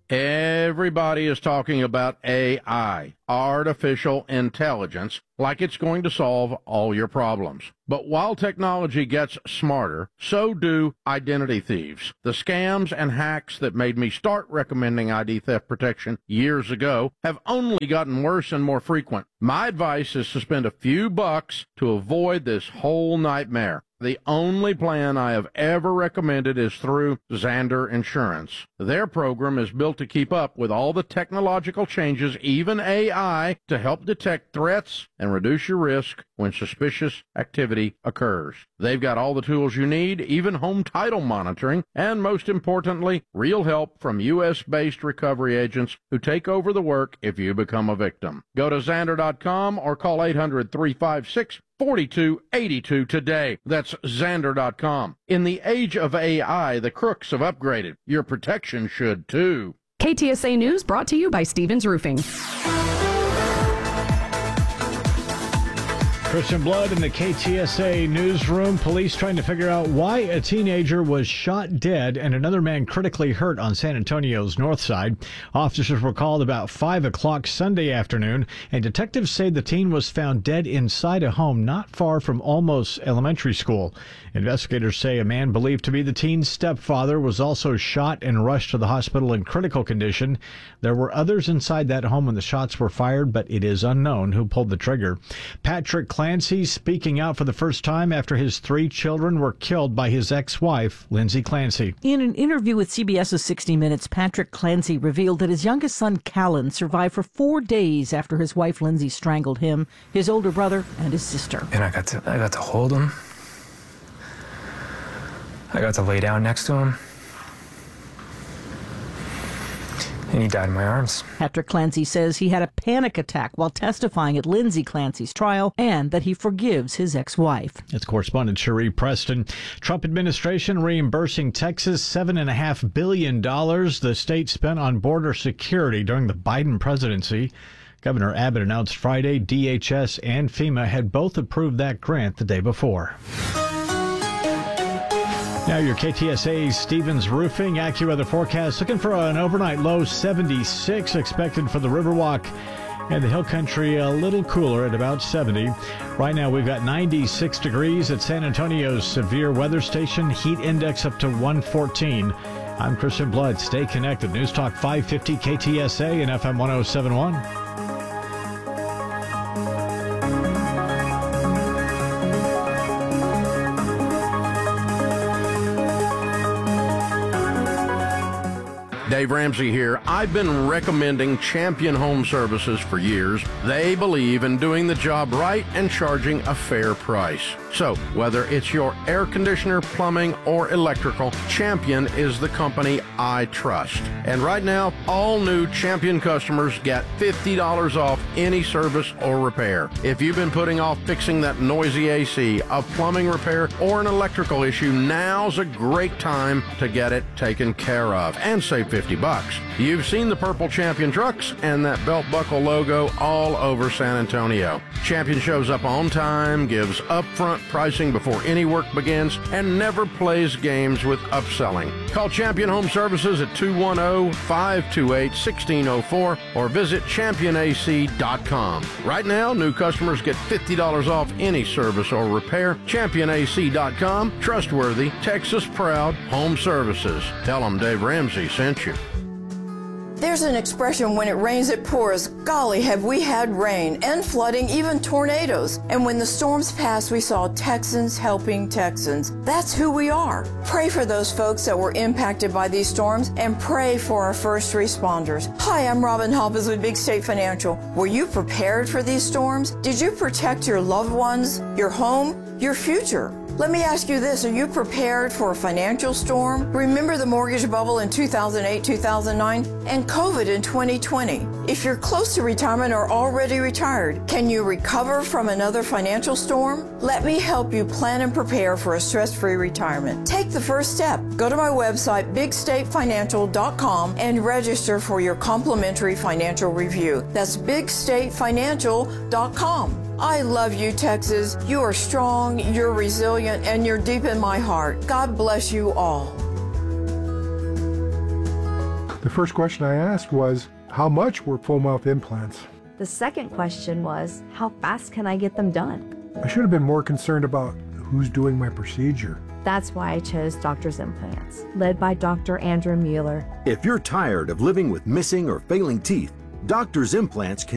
Everybody is talking about AI, artificial intelligence, like it's going to solve all your problems. But while technology gets smarter, so do identity thieves. The scams and hacks that made me start recommending ID theft protection years ago have only gotten worse and more frequent. My advice is to spend a few bucks to avoid this whole nightmare. The only plan I have ever recommended is through Zander Insurance. Their program is built to keep up with all the technological changes, even AI, to help detect threats and reduce your risk when suspicious activity occurs. They've got all the tools you need, even home title monitoring, and most importantly, real help from U.S.-based recovery agents who take over the work if you become a victim. Go to Zander.com or call 800-356-4282 today. That's Zander.com. In the age of AI, the crooks have upgraded. Your protection should too. KTSA News brought to you by Stevens Roofing. Christian Blood in the KTSA newsroom. Police trying to figure out why a teenager was shot dead and another man critically hurt on San Antonio's north side. Officers were called about 5 o'clock Sunday afternoon, and detectives say the teen was found dead inside a home not far from Olmos Elementary School. Investigators say a man believed to be the teen's stepfather was also shot and rushed to the hospital in critical condition. There were others inside that home when the shots were fired, but it is unknown who pulled the trigger. Patrick Clancy speaking out for the first time after his 3 children were killed by his ex-wife, Lindsay Clancy. In an interview with CBS's 60 Minutes, Patrick Clancy revealed that his youngest son, Callan, survived for 4 days after his wife, Lindsay, strangled him, his older brother, and his sister. And I got to hold him. I got to lay down next to him. And he died in my arms. Patrick Clancy says he had a panic attack while testifying at Lindsay Clancy's trial and that he forgives his ex-wife. It's correspondent Cherie Preston. Trump administration reimbursing Texas $7.5 billion the state spent on border security during the Biden presidency. Governor Abbott announced Friday DHS and FEMA had both approved that grant the day before. Now your KTSA Stevens Roofing AccuWeather forecast, looking for an overnight low 76 expected for the Riverwalk and the Hill Country, a little cooler at about 70. Right now we've got 96 degrees at San Antonio's severe weather station, heat index up to 114. I'm Christian Blood. Stay connected. News Talk 550 KTSA and FM 1071. Dave Ramsey here. I've been recommending Champion Home Services for years. They believe in doing the job right and charging a fair price. So, whether it's your air conditioner, plumbing, or electrical, Champion is the company I trust. And right now, all new Champion customers get $50 off any service or repair. If you've been putting off fixing that noisy AC, a plumbing repair, or an electrical issue, now's a great time to get it taken care of and save $50. You've seen the purple Champion trucks and that belt buckle logo all over San Antonio. Champion shows up on time, gives upfront pricing before any work begins, and never plays games with upselling. Call Champion Home Services at 210-528-1604 or visit championac.com. Right now, new customers get $50 off any service or repair. Championac.com. Trustworthy, Texas proud home services. Tell them Dave Ramsey sent you. There's an expression, when it rains, it pours. Golly, have we had rain and flooding, even tornadoes. And when the storms passed, we saw Texans helping Texans. That's who we are. Pray for those folks that were impacted by these storms and pray for our first responders. Hi, I'm Robin Hoppes with Big State Financial. Were you prepared for these storms? Did you protect your loved ones, your home, your future? Let me ask you this, are you prepared for a financial storm? Remember the mortgage bubble in 2008, 2009, and COVID in 2020. If you're close to retirement or already retired, can you recover from another financial storm? Let me help you plan and prepare for a stress-free retirement. Take the first step. Go to my website, bigstatefinancial.com, and register for your complimentary financial review. That's bigstatefinancial.com. I love you, Texas. You are strong, you're resilient, and you're deep in my heart. God bless you all. The first question I asked was, how much were full mouth implants? The second question was, how fast can I get them done? I should have been more concerned about who's doing my procedure. That's why I chose Doctor's Implants, led by Dr. Andrew Mueller. If you're tired of living with missing or failing teeth, Doctor's Implants can